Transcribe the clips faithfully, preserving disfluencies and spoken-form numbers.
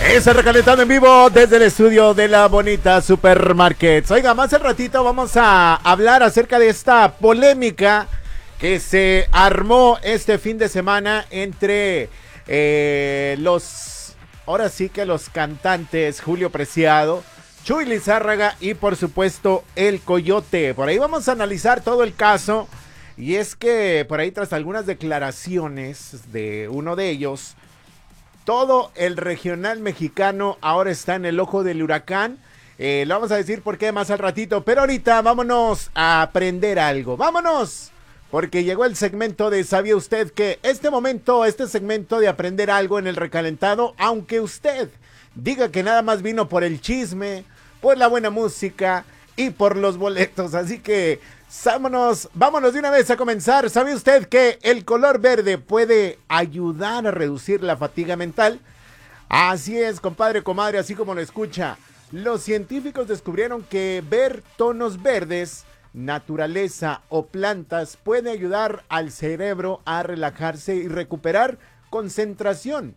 Está recalentando en vivo desde el estudio de la bonita Supermarkets. Oiga, más al ratito vamos a hablar acerca de esta polémica que se armó este fin de semana entre eh, los, ahora sí que los cantantes Julio Preciado, Chuy Lizárraga y por supuesto el Coyote. Por ahí vamos a analizar todo el caso y es que por ahí tras algunas declaraciones de uno de ellos, todo el regional mexicano ahora está en el ojo del huracán. Eh, lo vamos a decir por qué más al ratito, pero ahorita vámonos a aprender algo. ¡Vámonos! Porque llegó el segmento de ¿sabía usted que? Este momento, este segmento de aprender algo en el recalentado, aunque usted diga que nada más vino por el chisme, por la buena música y por los boletos. Así que vámonos, vámonos de una vez a comenzar. ¿Sabe usted que el color verde puede ayudar a reducir la fatiga mental? Así es, compadre, comadre, así como lo escucha. Los científicos descubrieron que ver tonos verdes, naturaleza o plantas puede ayudar al cerebro a relajarse y recuperar concentración.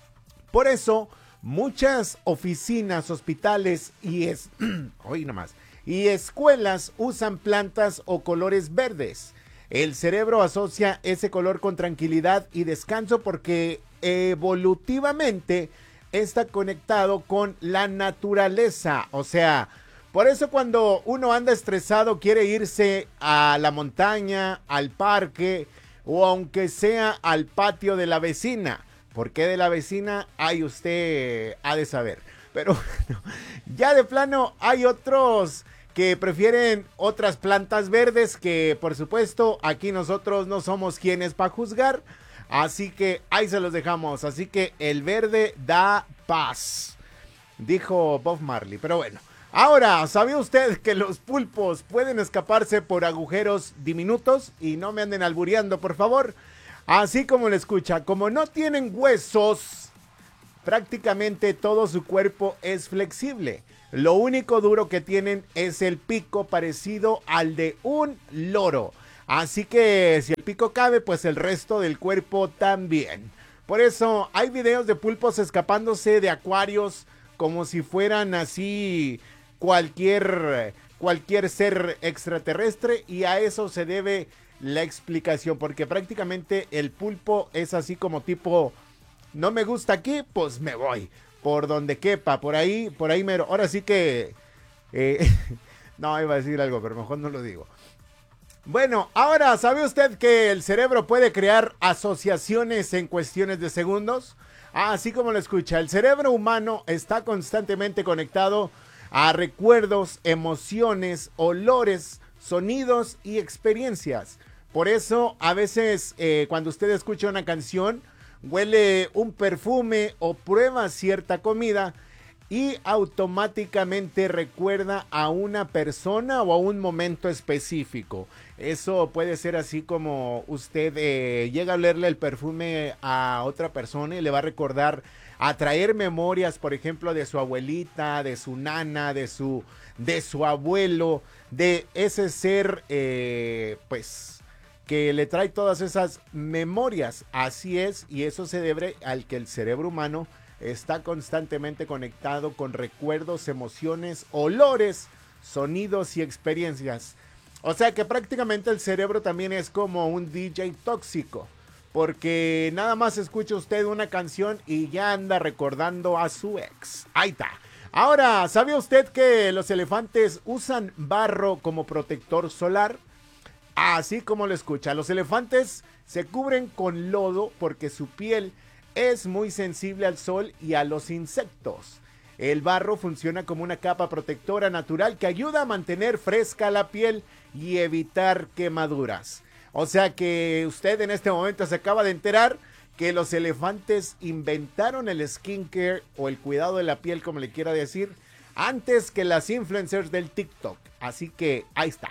Por eso, muchas oficinas, hospitales y es, oye nomás, y escuelas usan plantas o colores verdes. El cerebro asocia ese color con tranquilidad y descanso porque evolutivamente está conectado con la naturaleza. O sea, por eso cuando uno anda estresado quiere irse a la montaña, al parque o aunque sea al patio de la vecina. ¿Por qué de la vecina? Ay, usted ha de saber. Pero bueno, ya de plano hay otros que prefieren otras plantas verdes que por supuesto aquí nosotros no somos quienes para juzgar. Así que ahí se los dejamos. Así que el verde da paz, dijo Bob Marley. Pero bueno, ahora, ¿sabía usted que los pulpos pueden escaparse por agujeros diminutos? Y no me anden albureando, por favor. Así como lo escucha, como no tienen huesos, prácticamente todo su cuerpo es flexible. Lo único duro que tienen es el pico parecido al de un loro. Así que si el pico cabe, pues el resto del cuerpo también. Por eso hay videos de pulpos escapándose de acuarios como si fueran así cualquier, cualquier ser extraterrestre. Y a eso se debe la explicación, porque prácticamente el pulpo es así como tipo, no me gusta aquí, pues me voy. Por donde quepa, por ahí, por ahí mero. Ahora sí que... Eh, no, iba a decir algo, pero mejor no lo digo. Bueno, ahora, ¿sabe usted que el cerebro puede crear asociaciones en cuestiones de segundos? Así como lo escucha, el cerebro humano está constantemente conectado a recuerdos, emociones, olores, sonidos y experiencias. Por eso, a veces, eh, cuando usted escucha una canción, huele un perfume o prueba cierta comida y automáticamente recuerda a una persona o a un momento específico. Eso puede ser así como usted eh, llega a olerle el perfume a otra persona y le va a recordar, a traer memorias, por ejemplo, de su abuelita, de su nana, de su, de su abuelo, de ese ser, eh, pues... que le trae todas esas memorias. Así es, y eso se debe al que el cerebro humano está constantemente conectado con recuerdos, emociones, olores, sonidos y experiencias. O sea que prácticamente el cerebro también es como un D J tóxico, porque nada más escucha usted una canción y ya anda recordando a su ex. Ahí está. Ahora, ¿sabía usted que los elefantes usan barro como protector solar? Así como lo escucha, los elefantes se cubren con lodo porque su piel es muy sensible al sol y a los insectos. El barro funciona como una capa protectora natural que ayuda a mantener fresca la piel y evitar quemaduras. O sea que usted en este momento se acaba de enterar que los elefantes inventaron el skincare o el cuidado de la piel, como le quiera decir, antes que las influencers del TikTok. Así que ahí está.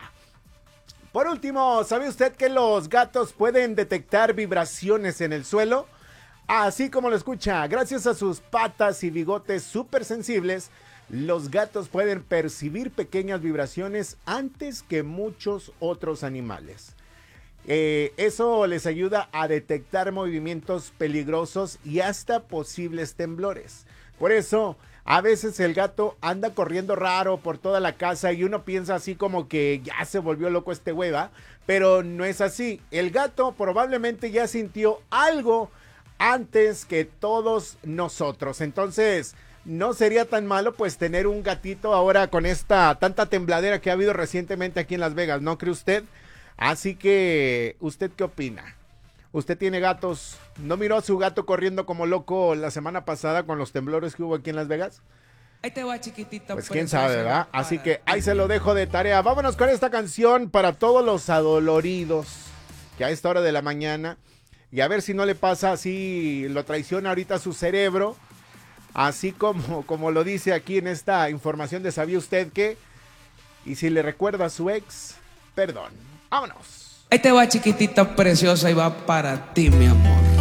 Por último, ¿sabe usted que los gatos pueden detectar vibraciones en el suelo? Así como lo escucha, gracias a sus patas y bigotes súper sensibles, los gatos pueden percibir pequeñas vibraciones antes que muchos otros animales. Eh, eso les ayuda a detectar movimientos peligrosos y hasta posibles temblores. Por eso, a veces el gato anda corriendo raro por toda la casa y uno piensa así como que ya se volvió loco este güey, ¿va? Pero no es así. El gato probablemente ya sintió algo antes que todos nosotros. Entonces, no sería tan malo pues tener un gatito ahora con esta tanta tembladera que ha habido recientemente aquí en Las Vegas, ¿no cree usted? Así que, ¿usted qué opina? ¿Usted tiene gatos? ¿No miró a su gato corriendo como loco la semana pasada con los temblores que hubo aquí en Las Vegas? Ahí te va, chiquitito. Pues quién sabe, ¿verdad? Así que ahí se lo dejo de tarea. Vámonos con esta canción para todos los adoloridos que a esta hora de la mañana, y a ver si no le pasa así, lo traiciona ahorita su cerebro, así como, como lo dice aquí en esta información de ¿sabía usted qué? Y si le recuerda a su ex, perdón. Vámonos. Ahí te va, chiquitita preciosa, y va para ti, mi amor.